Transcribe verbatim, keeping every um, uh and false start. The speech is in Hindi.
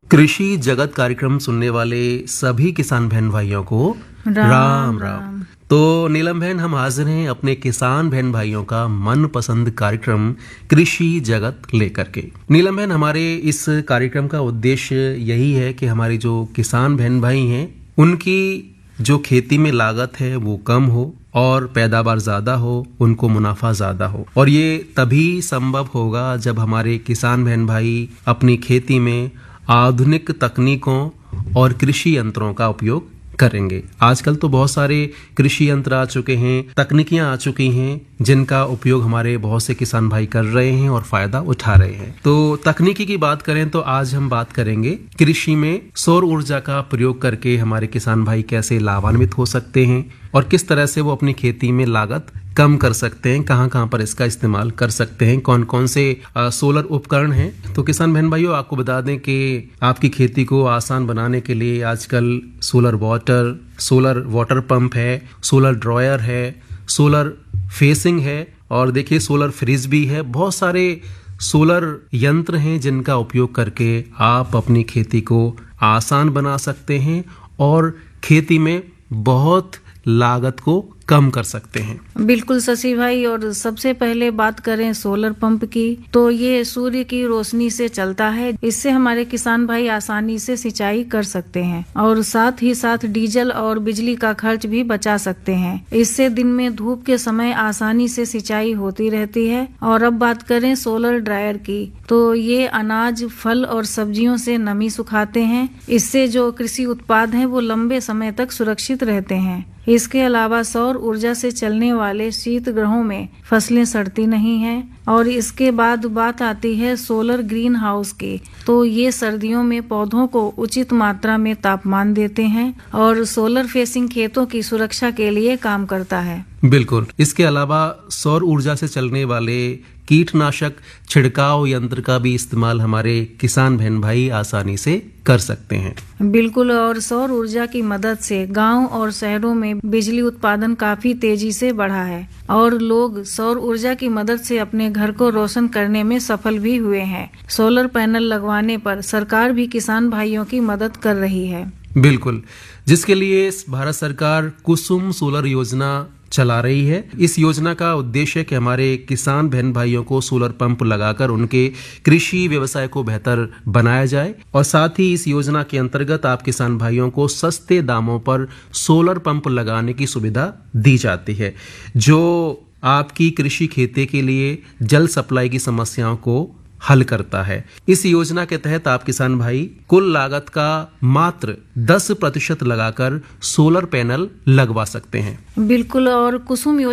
कृषि जगत कार्यक्रम सुनने वाले सभी किसान बहन भाइयों को राम राम राम, राम। तो नीलम बहन, हम हाजिर हैं अपने किसान बहन भाइयों का मनपसंद कार्यक्रम कृषि जगत लेकर के। नीलम बहन, हमारे इस कार्यक्रम का उद्देश्य यही है कि हमारे जो किसान बहन भाई हैं उनकी जो खेती में लागत है वो कम हो और पैदावार ज्यादा हो, उनको मुनाफा ज्यादा हो। और ये तभी संभव होगा जब हमारे किसान बहन भाई अपनी खेती में आधुनिक तकनीकों और कृषि यंत्रों का उपयोग करेंगे। आजकल तो बहुत सारे कृषि यंत्र आ चुके हैं, तकनीकियां आ चुकी हैं जिनका उपयोग हमारे बहुत से किसान भाई कर रहे हैं और फायदा उठा रहे हैं। तो तकनीकी की बात करें तो आज हम बात करेंगे कृषि में सौर ऊर्जा का प्रयोग करके हमारे किसान भाई कैसे लाभान्वित हो सकते हैं और किस तरह से वो अपनी खेती में लागत कम कर सकते हैं, कहां कहां पर इसका इस्तेमाल कर सकते हैं, कौन कौन से आ, सोलर उपकरण हैं। तो किसान बहन भाइयों, आपको बता दें कि आपकी खेती को आसान बनाने के लिए आजकल solar water, solar water pump है, सोलर ड्रॉयर है, सोलर फेसिंग है और देखिए सोलर फ्रिज भी है। बहुत सारे सोलर यंत्र हैं जिनका उपयोग करके आप अपनी खेती को आसान बना सकते हैं और खेती में बहुत लागत को कम कर सकते हैं। बिल्कुल शशि भाई, और सबसे पहले बात करें सोलर पंप की, तो ये सूर्य की रोशनी से चलता है। इससे हमारे किसान भाई आसानी से सिंचाई कर सकते हैं और साथ ही साथ डीजल और बिजली का खर्च भी बचा सकते हैं। इससे दिन में धूप के समय आसानी से सिंचाई होती रहती है। और अब बात करें सोलर ड्रायर की, तो ये अनाज, फल और सब्जियों से नमी सुखाते हैं। इससे जो कृषि उत्पाद हैं वो लंबे समय तक सुरक्षित रहते हैं। इसके अलावा सौर ऊर्जा से चलने वाले शीत गृहों में फसलें सड़ती नहीं हैं। और इसके बाद बात आती है सोलर ग्रीन हाउस की, तो ये सर्दियों में पौधों को उचित मात्रा में तापमान देते हैं और सोलर फेसिंग खेतों की सुरक्षा के लिए काम करता है। बिल्कुल। इसके अलावा सौर ऊर्जा से चलने वाले कीटनाशक छिड़काव यंत्र का भी इस्तेमाल हमारे किसान बहन भाई आसानी से कर सकते हैं। बिल्कुल। और सौर ऊर्जा की मदद से गांव और शहरों में बिजली उत्पादन काफी तेजी से बढ़ा है और लोग सौर ऊर्जा की मदद से अपने घर को रोशन करने में सफल भी हुए हैं। सोलर पैनल लगवाने पर सरकार भी किसान भाइयों की मदद कर रही है। बिल्कुल, जिसके लिए भारत सरकार कुसुम सोलर योजना चला रही है। इस योजना का उद्देश्य है कि हमारे किसान बहन भाइयों को सोलर पंप लगाकर उनके कृषि व्यवसाय को बेहतर बनाया जाए और साथ ही इस योजना के अंतर्गत आप किसान भाइयों को सस्ते दामों पर सोलर पंप लगाने की सुविधा दी जाती है, जो आपकी कृषि खेती के लिए जल सप्लाई की समस्याओं को हल करता है। इस योजना के तहत आप किसान भाई कुल लागत का मात्र दस प्रतिशत लगाकर सोलर पैनल लगवा सकते हैं। बिल्कुल। और कुसुम